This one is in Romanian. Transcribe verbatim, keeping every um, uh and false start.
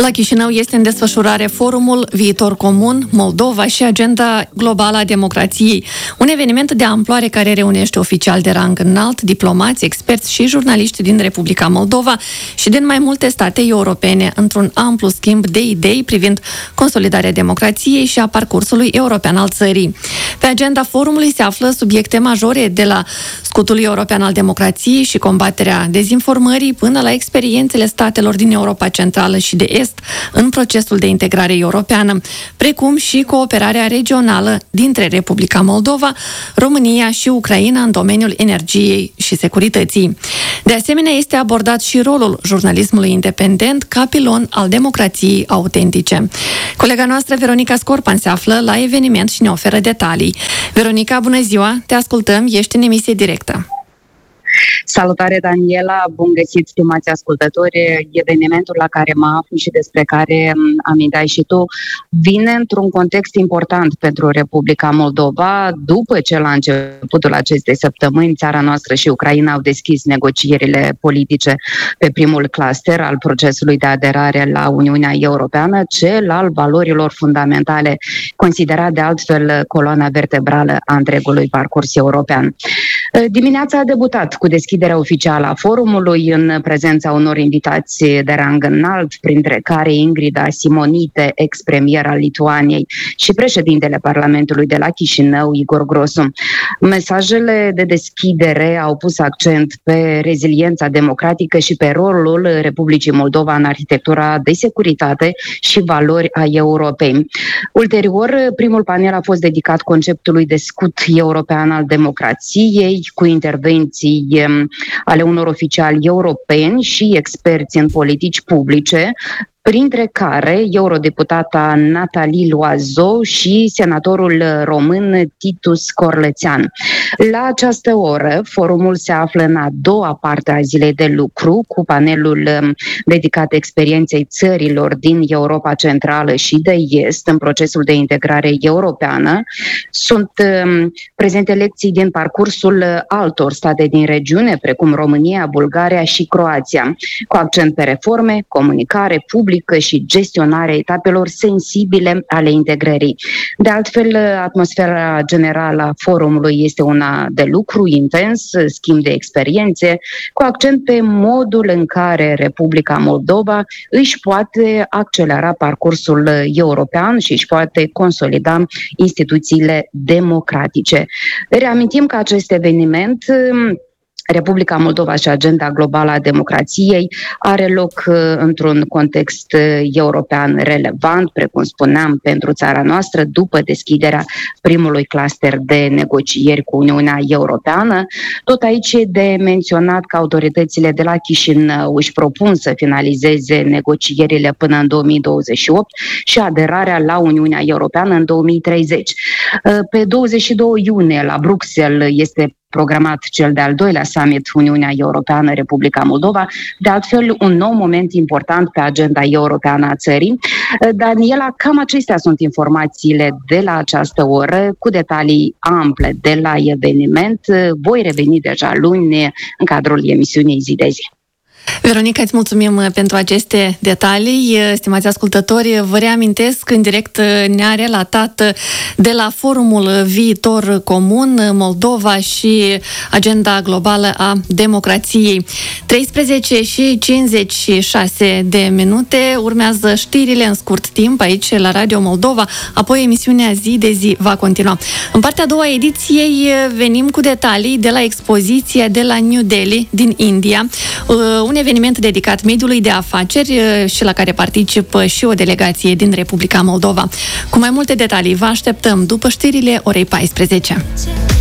La Chișinău este în desfășurare forumul Viitor Comun, Moldova și agenda globală a democrației, un eveniment de amploare care reunește oficiali de rang înalt, diplomați, experți și jurnaliști din Republica Moldova și din mai multe state europene într-un amplu schimb de idei privind consolidarea democrației și a parcursului european al țării. Pe agenda forumului se află subiecte majore de la scutul european al democrației și combaterea dezinformării până la experiențele statelor din Europa Centrală și de Est în procesul de integrare europeană, precum și cooperarea regională dintre Republica Moldova, România și Ucraina în domeniul energiei și securității. De asemenea, este abordat și rolul jurnalismului independent ca pilon al democrației autentice. Colega noastră, Veronica Scorpan, se află la eveniment și ne oferă detalii. Veronica, bună ziua! Te ascultăm, ești în emisie directă. Salutare, Daniela! Bun găsit, stimați ascultători! Evenimentul la care mă aflu și despre care aminteai și tu vine într-un context important pentru Republica Moldova. După ce la începutul acestei săptămâni țara noastră și Ucraina au deschis negocierile politice pe primul cluster al procesului de aderare la Uniunea Europeană, cel al valorilor fundamentale, considerat de altfel coloana vertebrală a întregului parcurs european. Dimineața a debutat cu deschiderea oficială a forumului în prezența unor invitați de rang înalt, printre care Ingrida Simonite, ex-premier al Lituaniei, și președintele Parlamentului de la Chișinău, Igor Grosu. Mesajele de deschidere au pus accent pe reziliența democratică și pe rolul Republicii Moldova în arhitectura de securitate și valori a Europei. Ulterior, primul panel a fost dedicat conceptului de scut european al democrației, cu intervenții ale unor oficiali europeni și experți în politici publice, printre care eurodeputata Natalie Loiseau și senatorul român Titus Corlețean. La această oră, forumul se află în a doua parte a zilei de lucru, cu panelul dedicat experienței țărilor din Europa Centrală și de Est în procesul de integrare europeană. Sunt um, prezente lecții din parcursul altor state din regiune, precum România, Bulgaria și Croația, cu accent pe reforme, comunicare publică și gestionarea etapelor sensibile ale integrării. De altfel, atmosfera generală a forumului este una de lucru intens, schimb de experiențe, cu accent pe modul în care Republica Moldova își poate accelera parcursul european și își poate consolida instituțiile democratice. Reamintim că acest eveniment, Republica Moldova și agenda globală a democrației, are loc uh, într-un context uh, european relevant, precum spuneam, pentru țara noastră, după deschiderea primului cluster de negocieri cu Uniunea Europeană. Tot aici e de menționat că autoritățile de la Chișinău își propun să finalizeze negocierile până în două mii douăzeci și opt și aderarea la Uniunea Europeană în două mii treizeci. Uh, pe douăzeci și doi iunie, la Bruxelles, este programat cel de-al doilea summit Uniunea Europeană-Republica Moldova, de altfel un nou moment important pe agenda europeană a țării. Daniela, cam acestea sunt informațiile de la această oră, cu detalii ample de la eveniment. Voi reveni deja luni în cadrul emisiunii Zi de Zi. Veronica, îți mulțumim pentru aceste detalii. Stimați ascultători, vă reamintesc, în direct ne-a relatat de la forumul Viitor Comun, Moldova și agenda globală a democrației. treisprezece și cincizeci și șase de minute, urmează știrile în scurt timp aici la Radio Moldova, apoi emisiunea Zi de Zi va continua. În partea a doua a ediției venim cu detalii de la expoziția de la New Delhi din India, un eveniment dedicat mediului de afaceri și la care participă și o delegație din Republica Moldova. Cu mai multe detalii vă așteptăm după știrile orei paisprezece.